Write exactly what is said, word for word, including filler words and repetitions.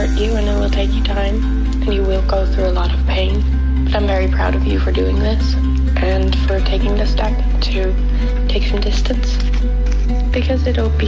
hurt you and it will take you time and you will go through a lot of pain. But I'm very proud of you for doing this and for taking the step to take some distance because it'll be